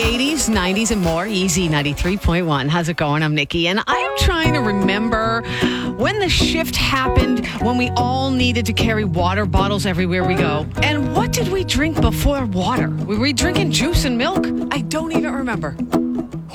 80s, 90s, and more. Easy 93.1. How's it going? I'm Nikki, and I am trying to remember when the shift happened when we all needed to carry water bottles everywhere we go. And what did we drink before water? Were we drinking juice and milk? I don't even remember.